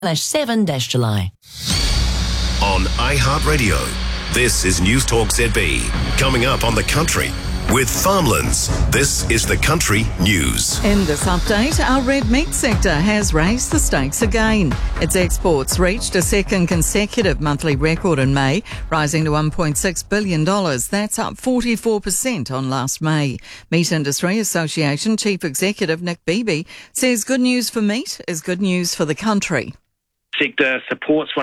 7-July. On iHeartRadio, this is News Talk ZB. Coming up on The Country with Farmlands. This is The Country News. In this update, our red meat sector has raised the stakes again. Its exports reached a second consecutive monthly record in May, rising to $1.6 billion. That's up 44% on last May. Meat Industry Association Chief Executive Nick Beebe says good news for meat is good news for the country. Sector supports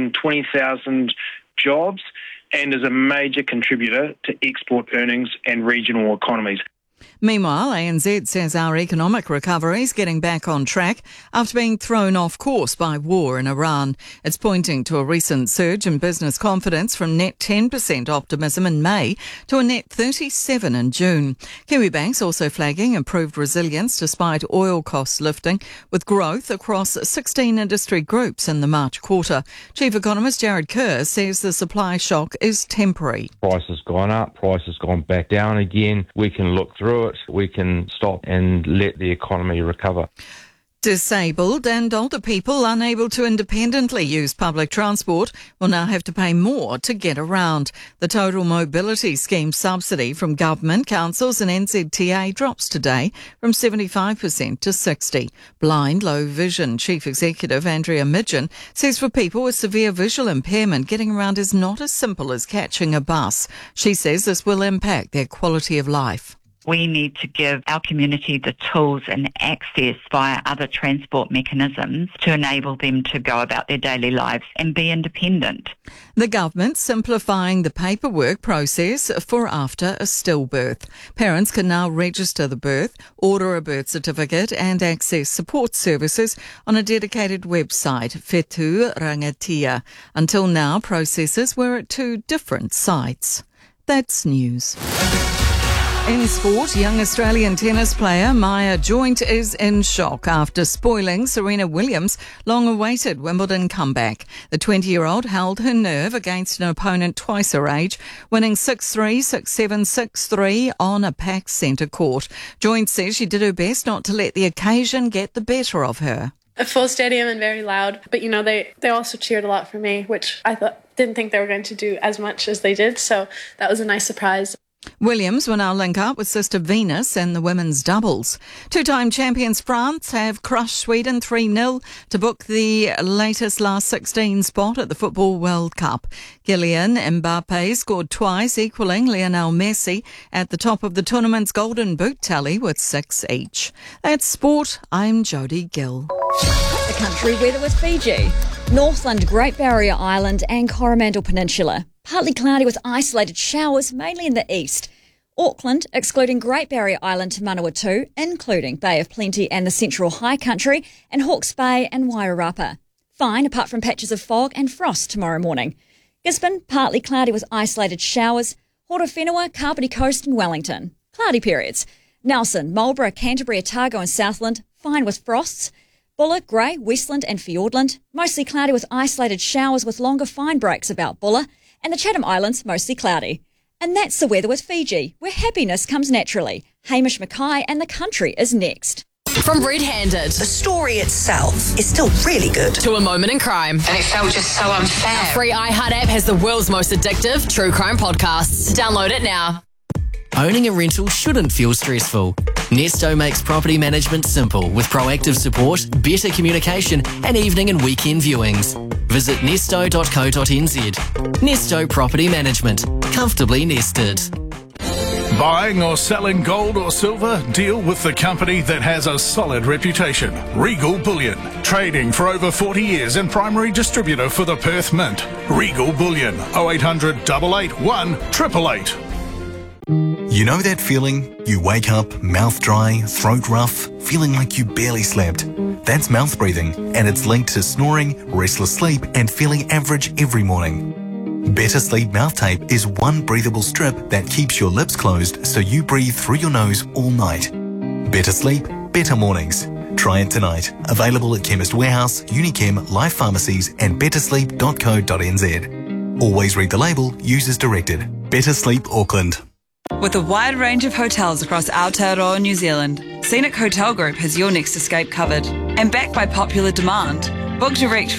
120,000 jobs and is a major contributor to export earnings and regional economies. Meanwhile, ANZ says our economic recovery is getting back on track after being thrown off course by war in Iran. It's pointing to a recent surge in business confidence from net 10% optimism in May to a net 37% in June. Kiwibank's also flagging improved resilience despite oil costs lifting, with growth across 16 industry groups in the March quarter. Chief Economist Jared Kerr says the supply shock is temporary. Price has gone up, price has gone back down again. We can look through it. We can stop and let the economy recover. Disabled and older people unable to independently use public transport will now have to pay more to get around. The total mobility scheme subsidy from government, councils and NZTA drops today from 75% to 60%. Blind Low Vision Chief Executive Andrea Midgen says for people with severe visual impairment, getting around is not as simple as catching a bus. She says this will impact their quality of life. We need to give our community the tools and access via other transport mechanisms to enable them to go about their daily lives and be independent. The government's simplifying the paperwork process for after a stillbirth. Parents can now register the birth, order a birth certificate and access support services on a dedicated website, Whetū Rangatia. Until now, processes were at two different sites. That's news. In sport, young Australian tennis player Maya Joint is in shock after spoiling Serena Williams' long-awaited Wimbledon comeback. The 20-year-old held her nerve against an opponent twice her age, winning 6-3, 6-7, 6-3 on a packed centre court. Joint says she did her best not to let the occasion get the better of her. A full stadium and very loud, but they also cheered a lot for me, which I didn't think they were going to do as much as they did, so that was a nice surprise. Williams will now link up with sister Venus in the women's doubles. Two-time champions France have crushed Sweden 3-0 to book the latest last 16 spot at the Football World Cup. Kylian Mbappe scored twice, equalling Lionel Messi at the top of the tournament's golden boot tally with 6 each. That's sport. I'm Jodie Gill. The country weather with Fiji. Northland, Great Barrier Island and Coromandel Peninsula. Partly cloudy with isolated showers, mainly in the east. Auckland, excluding Great Barrier Island to Manawatu, including Bay of Plenty and the Central High Country, and Hawke's Bay and Wairarapa. Fine, apart from patches of fog and frost tomorrow morning. Gisborne, partly cloudy with isolated showers. Horowhenua, Kapiti Coast and Wellington. Cloudy periods. Nelson, Marlborough, Canterbury, Otago and Southland, fine with frosts. Buller, Grey, Westland and Fiordland, mostly cloudy with isolated showers with longer fine breaks about Buller. And the Chatham Islands, mostly cloudy. And that's the weather with Fiji, where happiness comes naturally. Hamish Mackay and the country is next. From Red Handed, the story itself is still really good, to A Moment in Crime. And it felt just so unfair. Our free iHeart app has the world's most addictive true crime podcasts. Download it now. Owning a rental shouldn't feel stressful. Nesto makes property management simple with proactive support, better communication and evening and weekend viewings. Visit nesto.co.nz. Nesto Property Management. Comfortably nested. Buying or selling gold or silver? Deal with the company that has a solid reputation. Regal Bullion. Trading for over 40 years and primary distributor for the Perth Mint. Regal Bullion. 0800 881 888. You know that feeling? You wake up, mouth dry, throat rough, feeling like you barely slept. That's mouth breathing, and it's linked to snoring, restless sleep, and feeling average every morning. Better Sleep Mouth Tape is one breathable strip that keeps your lips closed so you breathe through your nose all night. Better sleep, better mornings. Try it tonight. Available at Chemist Warehouse, Unichem, Life Pharmacies, and bettersleep.co.nz. Always read the label, use as directed. Better Sleep Auckland. With a wide range of hotels across Aotearoa, New Zealand, Scenic Hotel Group has your next escape covered. And backed by popular demand, Book direct